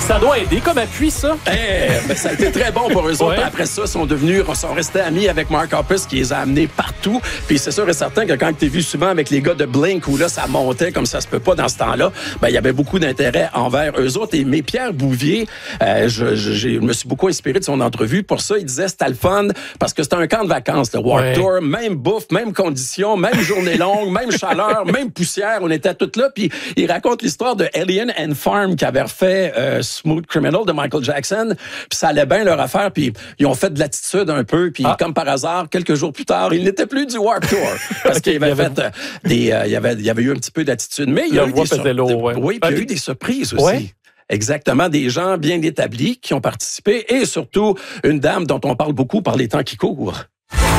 Ça doit aider comme appui, ça. Ça a été très bon pour eux autres. Ouais. Après ça, ils sont restés amis avec Mark Hoppus qui les a amenés partout. Puis c'est sûr et certain que quand tu es vu souvent avec les gars de Blink où là, ça montait comme ça se peut pas dans ce temps-là, il y avait beaucoup d'intérêt envers eux autres. Mais Pierre Bouvier, je me suis beaucoup inspiré de son entrevue. Pour ça, il disait c'était le fun parce que c'était un camp de vacances, le Warped Tour. Même bouffe, même conditions, même journée longue, même chaleur, même poussière. On était tous là. Puis il raconte l'histoire de Alien and Farm qui avait refait Smooth Criminal de Michael Jackson. Puis ça allait bien leur affaire. Puis ils ont fait de l'attitude un peu. Puis comme par hasard, quelques jours plus tard, il n'était plus du Warped Tour. Parce qu'il avait fait il y avait eu un petit peu d'attitude. Mais il y a eu puis il y a eu des surprises aussi. Ouais. Exactement, des gens bien établis qui ont participé et surtout une dame dont on parle beaucoup par les temps qui courent.